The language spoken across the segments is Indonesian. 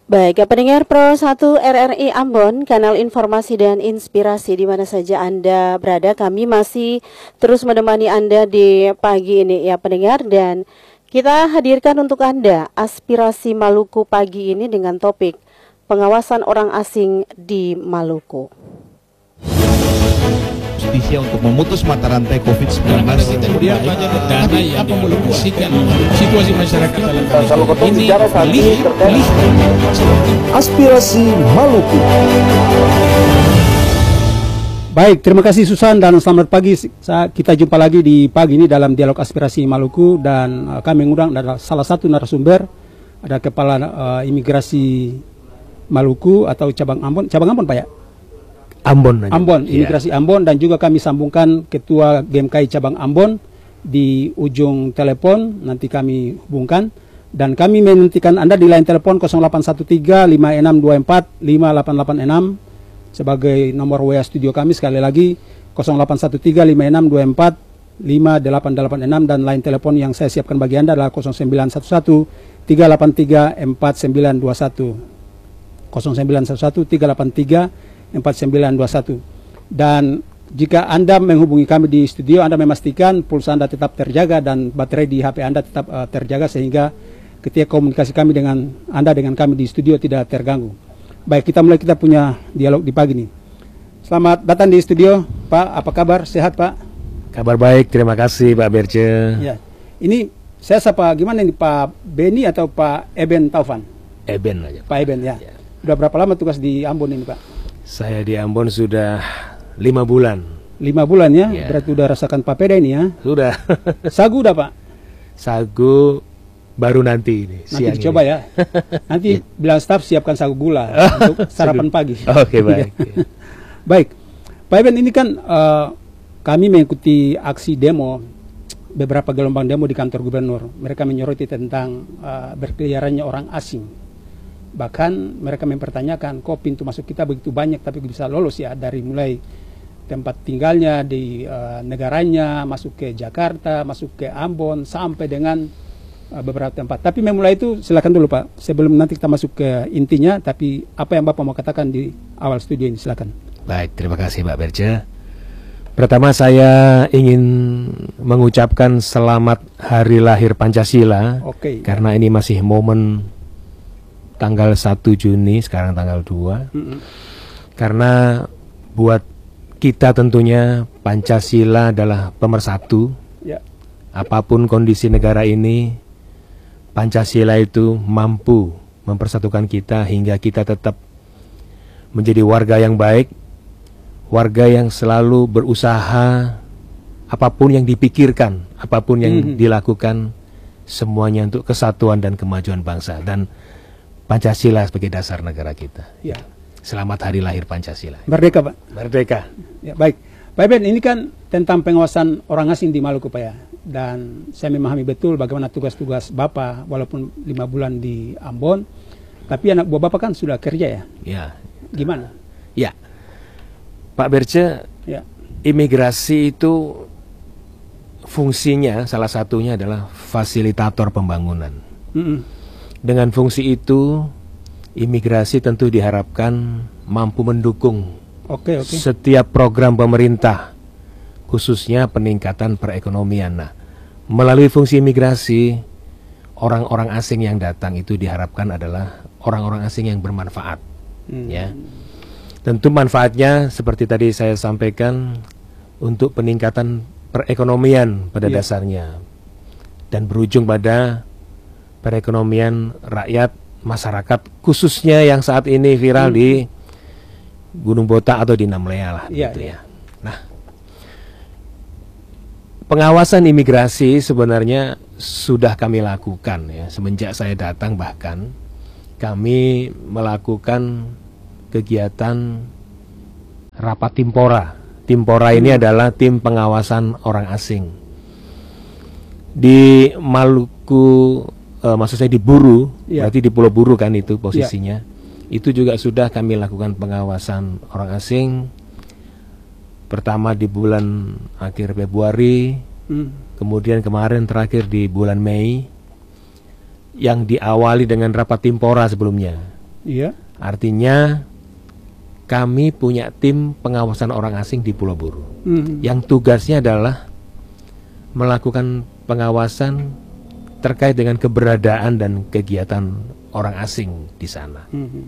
Baik, pendengar Pro 1 RRI Ambon, kanal informasi dan inspirasi di mana saja Anda berada. Kami masih terus menemani Anda di pagi ini ya pendengar, dan kita hadirkan untuk Anda aspirasi Maluku pagi ini dengan topik pengawasan orang asing di Maluku. Justisia untuk memutus mata rantai COVID-19. Kemudian banyak dana yang dialokasikan situasi masyarakat ini pilih aspirasi Maluku. Baik, terima kasih Susan dan selamat pagi. Kita jumpa lagi di pagi ini dalam dialog aspirasi Maluku, dan kami mengundang adalah salah satu narasumber, ada Kepala Imigrasi Maluku atau cabang Ambon Pak ya? Ambon. Ambon, Imigrasi Ambon, dan juga kami sambungkan Ketua GMKI cabang Ambon di ujung telepon, nanti kami hubungkan, dan kami menantikan Anda di line telepon 0813-5624-5886 sebagai nomor WA studio kami. Sekali lagi 0813-5624-5886, dan line telepon yang saya siapkan bagi Anda adalah 0911-383-4921 0911-383-4921. Dan jika Anda menghubungi kami di studio, Anda memastikan pulsa Anda tetap terjaga dan baterai di HP Anda tetap terjaga, sehingga ketika komunikasi kami dengan Anda, dengan kami di studio tidak terganggu. Baik, kita punya dialog di pagi ini. Selamat datang di studio, Pak. Apa kabar? Sehat, Pak? Kabar baik, terima kasih Pak Berce. Ya. Ini saya sapa gimana ini, Pak Beni atau Pak Eben Taufan? Eben aja. Pak Eben ya. Udah berapa lama tugas di Ambon ini, Pak? Saya di Ambon sudah 5 bulan. 5 bulan ya? Berarti udah rasakan papeda ini ya? Sudah. Sagu udah, Pak? Sagu baru nanti ini. Nanti dicoba ya. Nanti bilang staf siapkan sagu gula untuk sarapan pagi. Oke, baik. Baik, Pak Eben, ini kan kami mengikuti aksi demo, beberapa gelombang demo di kantor gubernur. Mereka menyoroti tentang berkeliarannya orang asing. Bahkan mereka mempertanyakan, kok pintu masuk kita begitu banyak tapi bisa lolos ya, dari mulai tempat tinggalnya di negaranya, masuk ke Jakarta, masuk ke Ambon, sampai dengan beberapa tempat. Tapi memulai itu silakan dulu Pak, sebelum nanti kita masuk ke intinya. Tapi apa yang Bapak mau katakan di awal studio ini, silakan. Baik, terima kasih Pak Berce. Pertama saya ingin mengucapkan selamat Hari Lahir Pancasila. Karena ini masih momen tanggal 1 Juni, sekarang tanggal 2. Karena buat kita tentunya Pancasila adalah pemersatu. Apapun kondisi negara ini, Pancasila itu mampu mempersatukan kita hingga kita tetap menjadi warga yang baik, warga yang selalu berusaha, apapun yang dipikirkan, apapun yang dilakukan, semuanya untuk kesatuan dan kemajuan bangsa, dan Pancasila sebagai dasar negara kita. Ya. Selamat Hari Lahir Pancasila. Merdeka, Pak. Merdeka. Ya, baik. Pak Eben, ini kan tentang pengawasan orang asing di Maluku, Pak ya. Dan saya memahami betul bagaimana tugas-tugas Bapak walaupun 5 bulan di Ambon. Tapi anak buah Bapak kan sudah kerja ya. Ya. Gimana? Ya. Pak Berce, ya. Imigrasi itu fungsinya salah satunya adalah fasilitator pembangunan. Dengan fungsi itu, imigrasi tentu diharapkan mampu mendukung setiap program pemerintah, khususnya peningkatan perekonomian. Nah, melalui fungsi imigrasi, orang-orang asing yang datang itu diharapkan adalah orang-orang asing yang bermanfaat. Ya, tentu manfaatnya seperti tadi saya sampaikan untuk peningkatan perekonomian pada dasarnya, dan berujung pada perekonomian rakyat, masyarakat, khususnya yang saat ini viral di Gunung Botak atau di Namlea lah, gitu ya. Nah, pengawasan imigrasi sebenarnya sudah kami lakukan ya, semenjak saya datang. Bahkan kami melakukan kegiatan rapat Timpora. Timpora ini adalah tim pengawasan orang asing di Maluku. Maksud saya di Buru, berarti di Pulau Buru kan itu posisinya. Itu juga sudah kami lakukan pengawasan orang asing. Pertama di bulan akhir Februari, kemudian kemarin terakhir di bulan Mei, yang diawali dengan rapat Timpora sebelumnya. Iya. Artinya kami punya tim pengawasan orang asing di Pulau Buru, yang tugasnya adalah melakukan pengawasan terkait dengan keberadaan dan kegiatan orang asing di sana.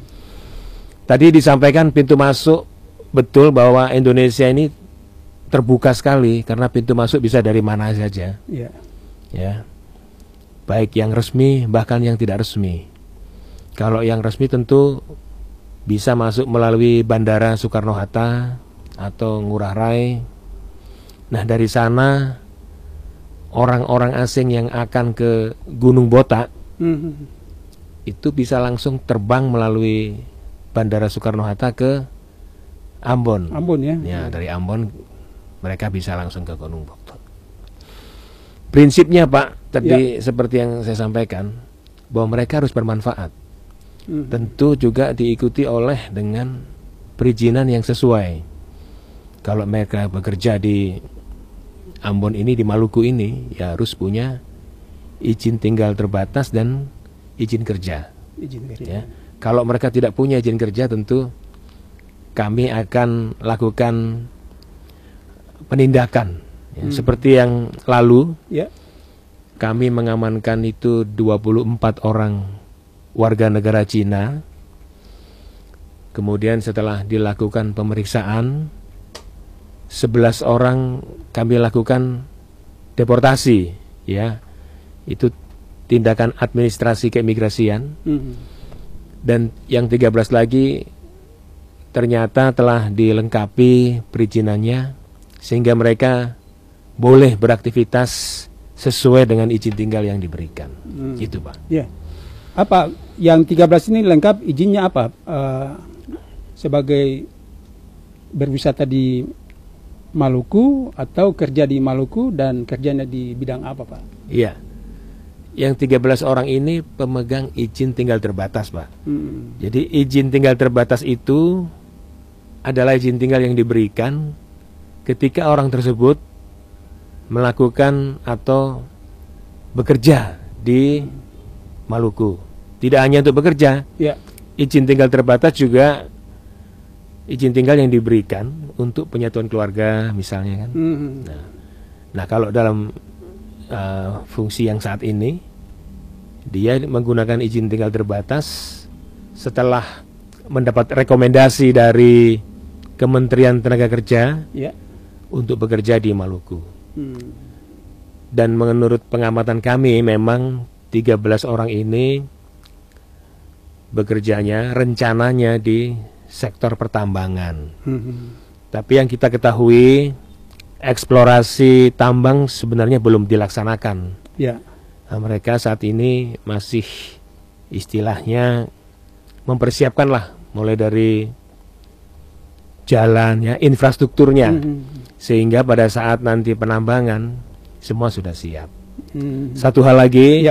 Tadi disampaikan pintu masuk, betul bahwa Indonesia ini terbuka sekali karena pintu masuk bisa dari mana saja. Ya, baik yang resmi bahkan yang tidak resmi. Kalau yang resmi tentu bisa masuk melalui Bandara Soekarno-Hatta atau Ngurah Rai. Nah, dari sana orang-orang asing yang akan ke Gunung Botak itu bisa langsung terbang melalui Bandara Soekarno-Hatta ke Ambon. Ambon ya. Ya, dari Ambon mereka bisa langsung ke Gunung Botak. Prinsipnya Pak, tadi seperti yang saya sampaikan, bahwa mereka harus bermanfaat. Tentu juga diikuti oleh dengan perizinan yang sesuai. Kalau mereka bekerja di Ambon ini, di Maluku ini, ya harus punya izin tinggal terbatas dan izin kerja. Ya. Kalau mereka tidak punya izin kerja, tentu kami akan lakukan penindakan. Ya, seperti yang lalu, kami mengamankan itu 24 orang warga negara Cina. Kemudian setelah dilakukan pemeriksaan, 11 orang kami lakukan deportasi, ya. Itu tindakan administrasi keimigrasian. Dan yang 13 lagi ternyata telah dilengkapi perizinannya sehingga mereka boleh beraktivitas sesuai dengan izin tinggal yang diberikan. Gitu, Pak. Ya. Apa yang 13 ini lengkap izinnya apa? Sebagai berwisata di Maluku atau kerja di Maluku dan kerjanya di bidang apa, Pak? Iya. Yang 13 orang ini pemegang izin tinggal terbatas, Pak. Jadi izin tinggal terbatas itu adalah izin tinggal yang diberikan ketika orang tersebut melakukan atau bekerja di Maluku. Tidak hanya untuk bekerja, izin tinggal terbatas juga izin tinggal yang diberikan untuk penyatuan keluarga misalnya kan. Nah, kalau dalam fungsi yang saat ini dia menggunakan izin tinggal terbatas setelah mendapat rekomendasi dari Kementerian Tenaga Kerja untuk bekerja di Maluku. Dan menurut pengamatan kami memang 13 orang ini bekerjanya rencananya di sektor pertambangan. Tapi yang kita ketahui eksplorasi tambang sebenarnya belum dilaksanakan. Nah, mereka saat ini masih istilahnya mempersiapkanlah mulai dari jalannya, infrastrukturnya, sehingga pada saat nanti penambangan semua sudah siap. Satu hal lagi,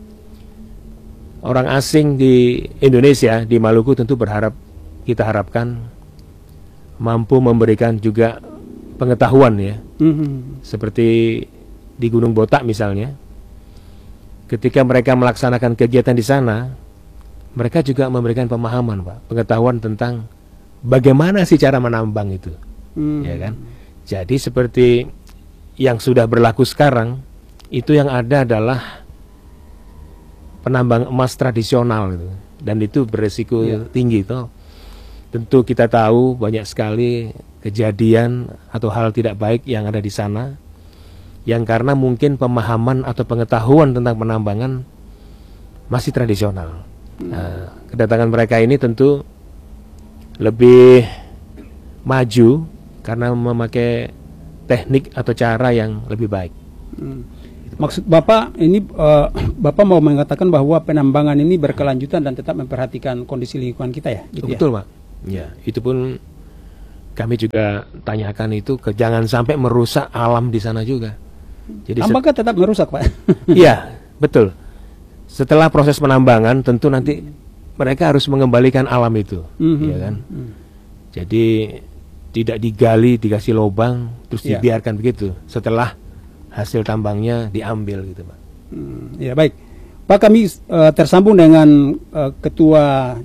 orang asing di Indonesia, di Maluku tentu kita harapkan mampu memberikan juga pengetahuan ya. Seperti di Gunung Botak misalnya, ketika mereka melaksanakan kegiatan di sana, mereka juga memberikan pemahaman, Pak, pengetahuan tentang bagaimana sih cara menambang itu, ya kan? Jadi seperti yang sudah berlaku sekarang, itu yang ada adalah penambang emas tradisional gitu. Dan itu beresiko tinggi toh. Tentu kita tahu banyak sekali kejadian atau hal tidak baik yang ada di sana, yang karena mungkin pemahaman atau pengetahuan tentang penambangan masih tradisional. Nah, kedatangan mereka ini tentu lebih maju karena memakai teknik atau cara yang lebih baik. Maksud Bapak ini, Bapak mau mengatakan bahwa penambangan ini berkelanjutan dan tetap memperhatikan kondisi lingkungan kita ya? Gitu betul, ya? Pak. Ya, itu pun kami juga tanyakan itu, jangan sampai merusak alam di sana juga. Jadi apakah tetap merusak, Pak? Iya, betul. Setelah proses penambangan, tentu nanti mereka harus mengembalikan alam itu, ya kan? Jadi tidak digali, dikasih lubang, terus dibiarkan begitu. Setelah hasil tambangnya diambil gitu, Pak. Ya baik, Pak, kami tersambung dengan Ketua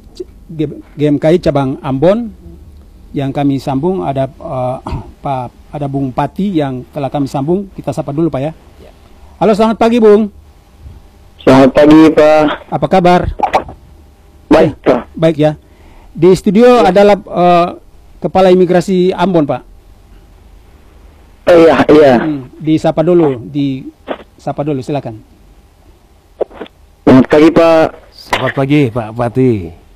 GMKI cabang Ambon yang kami sambung ada ada Bung Pati yang telah kami sambung. Kita sapa dulu Pak ya. Halo, selamat pagi Bung. Selamat pagi Pak. Apa kabar? Baik Pak. Baik ya. Di studio adalah Kepala Imigrasi Ambon Pak. Oh iya. Disapa dulu, silakan. Selamat pagi Pak. Selamat pagi Pak Pati.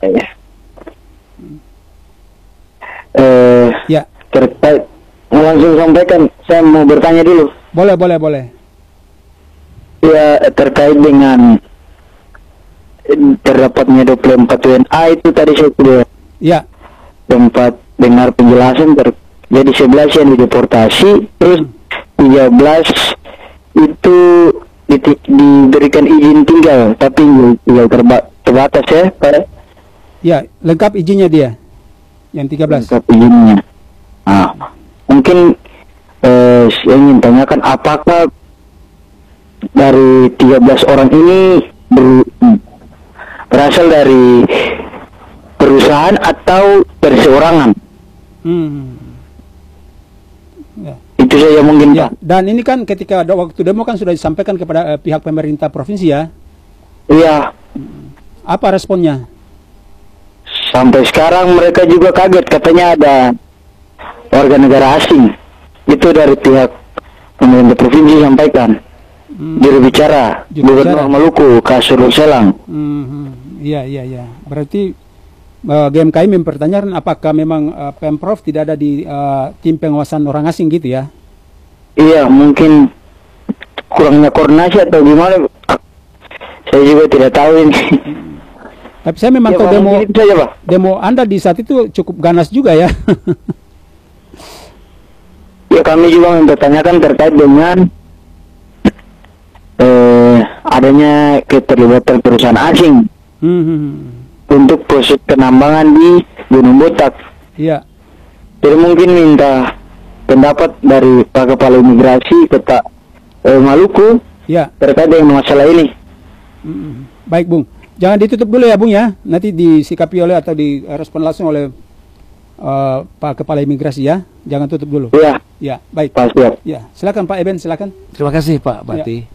Ya. Terkait langsung sampaikan, saya mau bertanya dulu. Boleh. Ya, terkait dengan terdapatnya 24 WNA itu tadi saya sudah sempat dengar penjelasan jadi 11 yang dideportasi, terus 13 itu diberikan izin tinggal, tapi tinggal terbatas ya Pak. Ya, lengkap izinnya dia yang 13. Lengkap izinnya. Mungkin saya ingin tanyakan apakah dari 13 orang ini berasal dari perusahaan atau perseorangan? Ya. Itu saja mungkin Pak. Dan ini kan ketika ada waktu demo kan sudah disampaikan kepada pihak pemerintah provinsi ya? Iya. Apa responnya? Sampai sekarang mereka juga kaget, katanya ada warga negara asing. Itu dari pihak pemerintah provinsi sampaikan. Juru bicara Gubernur Maluku, Kasur Selang. Iya. Berarti GMKI mempertanyakan apakah memang Pemprov tidak ada di tim pengawasan orang asing gitu ya? Iya, mungkin kurangnya koordinasi atau gimana, saya juga tidak tahu ini. Tapi saya memang tahu demo Anda di saat itu cukup ganas juga ya. Ya, kami juga mempertanyakan terkait dengan adanya keterlibatan perusahaan asing untuk proses penambangan di Gunung Botak. Iya. Jadi mungkin minta pendapat dari Pak Kepala Imigrasi Kota Maluku terkait dengan masalah ini. Baik Bung, jangan ditutup dulu ya Bung ya. Nanti disikapi oleh atau direspon langsung oleh Pak Kepala Imigrasi ya. Jangan tutup dulu. Iya. Ya, baik. Pak. Ya, silakan Pak Eben, silakan. Terima kasih Pak Pati.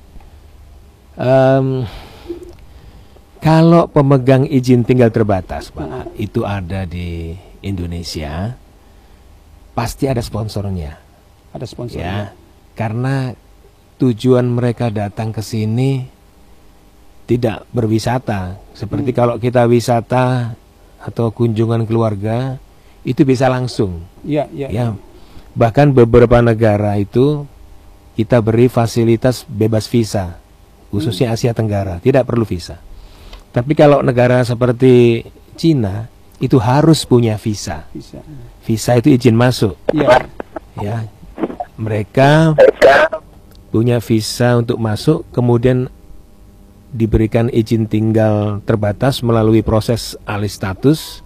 Kalau pemegang izin tinggal terbatas Pak itu ada di Indonesia, pasti ada sponsornya. Ada sponsornya. Ya, karena tujuan mereka datang ke sini tidak berwisata. Seperti kalau kita wisata atau kunjungan keluarga itu bisa langsung. Ya. Bahkan beberapa negara itu kita beri fasilitas bebas visa, khususnya Asia Tenggara, tidak perlu visa. Tapi kalau negara seperti Cina itu harus punya visa. Visa itu izin masuk. Ya. Mereka punya visa untuk masuk, kemudian diberikan izin tinggal terbatas melalui proses alih status.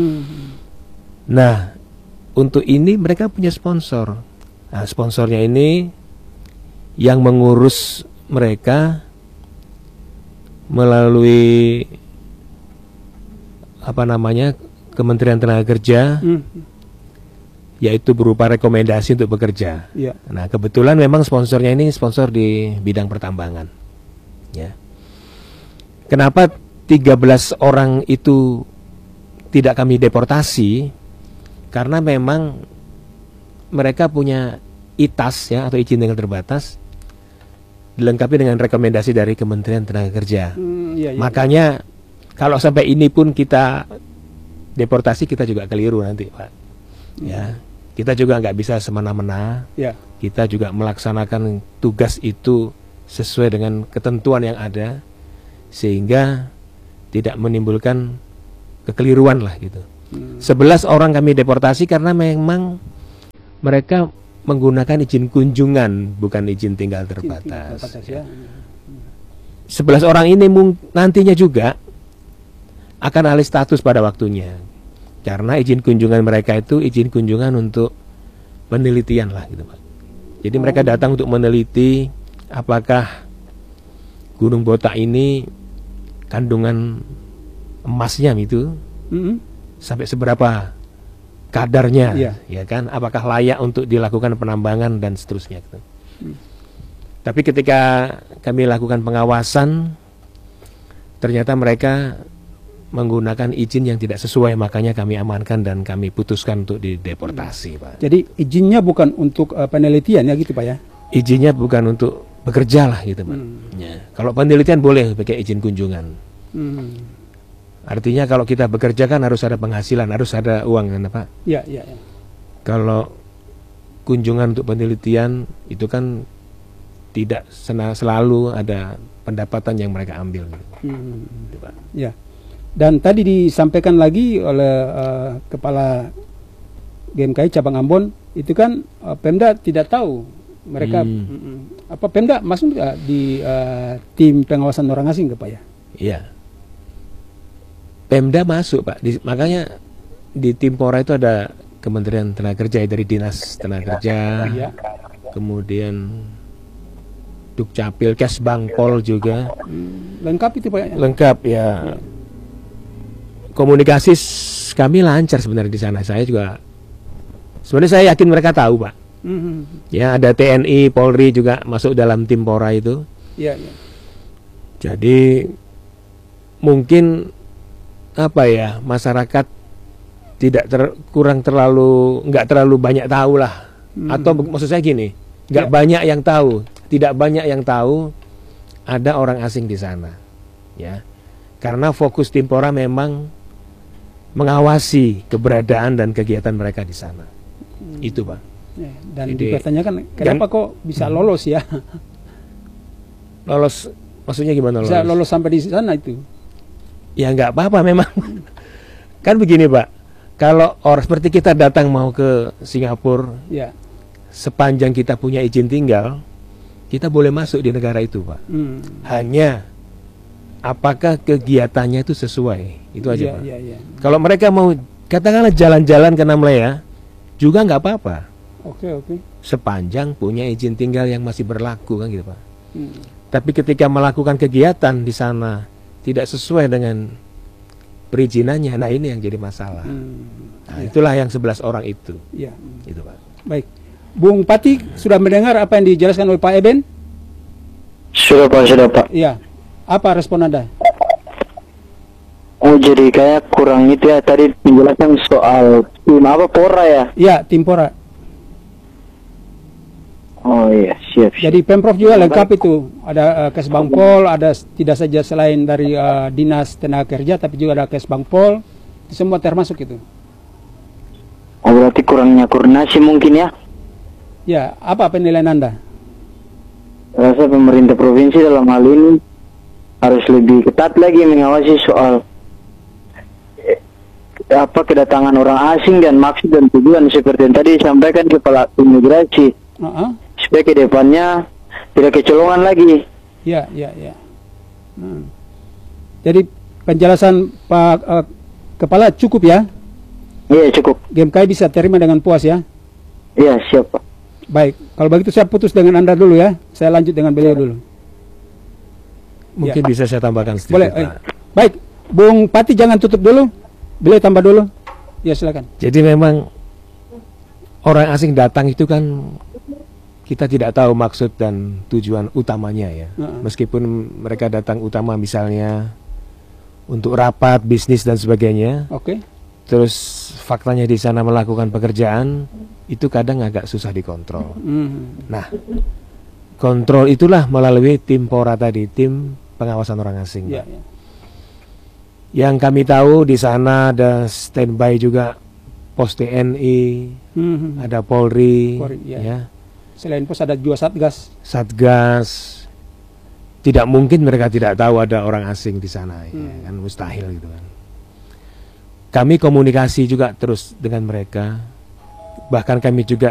Nah, untuk ini mereka punya sponsor. Nah, sponsornya ini yang mengurus mereka melalui Kementerian Tenaga Kerja, yaitu berupa rekomendasi untuk bekerja. Nah, kebetulan memang sponsornya ini sponsor di bidang pertambangan. Ya. Kenapa 13 orang itu tidak kami deportasi? Karena memang mereka punya ITAS ya, atau izin tinggal terbatas, dilengkapi dengan rekomendasi dari Kementerian Tenaga Kerja. Makanya kalau sampai ini pun kita deportasi, kita juga keliru nanti Pak. Ya, kita juga nggak bisa semena-mena. Kita juga melaksanakan tugas itu sesuai dengan ketentuan yang ada, sehingga tidak menimbulkan kekeliruan lah gitu. 11 orang kami deportasi karena memang mereka menggunakan izin kunjungan, bukan izin tinggal terbatas. 11 orang ini nantinya juga akan alih status pada waktunya, karena izin kunjungan mereka itu izin kunjungan untuk penelitian lah gitu Pak. Jadi mereka datang untuk meneliti apakah Gunung Botak ini kandungan emasnya itu Sampai seberapa kadarnya, ya kan? Apakah layak untuk dilakukan penambangan dan seterusnya gitu. Tapi ketika kami lakukan pengawasan, ternyata mereka menggunakan izin yang tidak sesuai, makanya kami amankan dan kami putuskan untuk dideportasi, Pak. Jadi izinnya bukan untuk penelitian ya gitu, Pak ya? Izinnya bukan untuk bekerja lah gitu, Pak. Ya. Kalau penelitian boleh pakai izin kunjungan. Artinya kalau kita bekerja kan harus ada penghasilan, harus ada uang kan, Pak? Iya. Kalau kunjungan untuk penelitian itu kan tidak selalu ada pendapatan yang mereka ambil. Gitu, Pak. Ya. Dan tadi disampaikan lagi oleh Kepala GMKI cabang Ambon, itu kan Pemda tidak tahu mereka apa Pemda masuk di tim pengawasan orang asing ke Pak ya? Iya. Pemda masuk, Pak. Makanya di Timpora itu ada Kementerian Tenaga Kerja dari Dinas Tenaga Kerja, kemudian Dukcapil, Kesbangpol juga. Lengkap itu Pak ya? Lengkap ya. Komunikasi kami lancar sebenarnya di sana. Saya juga sebenarnya saya yakin mereka tahu, Pak. Ya, ada TNI, Polri juga masuk dalam Timpora itu. Iya. Jadi mungkin apa ya, masyarakat nggak terlalu banyak tahu lah. Atau maksud saya gini, nggak banyak yang tahu, tidak banyak yang tahu ada orang asing di sana. Ya, karena fokus Timpora memang mengawasi keberadaan dan kegiatan mereka di sana. Itu, Pak. Ya, dan dipertanyakan kenapa kok bisa lolos ya? Lolos, maksudnya gimana lolos? Bisa lolos sampai di sana itu? Ya nggak apa-apa memang. Kan begini, Pak. Kalau orang seperti kita datang mau ke Singapura, ya, sepanjang kita punya izin tinggal, kita boleh masuk di negara itu, Pak. Hanya apakah kegiatannya itu sesuai, itu aja, Pak. Kalau mereka mau katakanlah jalan-jalan ke Namlaya, juga nggak apa-apa. Oke. Sepanjang punya izin tinggal yang masih berlaku kan gitu, Pak. Tapi ketika melakukan kegiatan di sana tidak sesuai dengan perizinannya, nah ini yang jadi masalah. Nah, itulah yang 11 orang itu. Iya. Itu, Pak. Baik. Bung Pati sudah mendengar apa yang dijelaskan oleh Pak Eben? Sudah, Pak. Iya. Apa respon Anda? Oh, jadi kayak kurang itu ya tadi penjelasan soal tim apa Pora ya? Iya, Timpora. Oh iya, siap. Jadi Pemprov juga lengkap itu. Ada Kesbangpol, ada tidak saja selain dari Dinas Tenaga Kerja, tapi juga ada Kesbangpol. Itu semua termasuk itu. Oh, berarti kurangnya koordinasi mungkin ya? Ya, apa penilaian Anda? Rasa pemerintah provinsi dalam hal ini harus lebih ketat lagi mengawasi soal kedatangan orang asing dan maksud dan tujuan seperti yang tadi disampaikan Kepala Imigrasi. Supaya ke depannya tidak kecolongan lagi. Ya. Jadi penjelasan Pak Kepala cukup ya? Iya, cukup. GMKI bisa terima dengan puas ya? Iya, siap, Pak. Baik, kalau begitu saya putus dengan Anda dulu ya. Saya lanjut dengan beliau dulu. Mungkin bisa saya tambahkan sedikit. Boleh. Baik, Bung Pati jangan tutup dulu. Beliau tambah dulu. Ya, silakan. Jadi memang orang asing datang itu kan kita tidak tahu maksud dan tujuan utamanya ya. Meskipun mereka datang utama misalnya untuk rapat, bisnis dan sebagainya. Oke. Terus faktanya di sana melakukan pekerjaan, itu kadang agak susah dikontrol. Nah, kontrol itulah melalui Timpora tadi, tim pengawasan orang asing. Ya. Yang kami tahu di sana ada standby juga pos TNI, ada Polri, ya. Selain pos ada juga Satgas. Tidak mungkin mereka tidak tahu ada orang asing di sana, ya, kan mustahil gitu kan. Kami komunikasi juga terus dengan mereka. Bahkan kami juga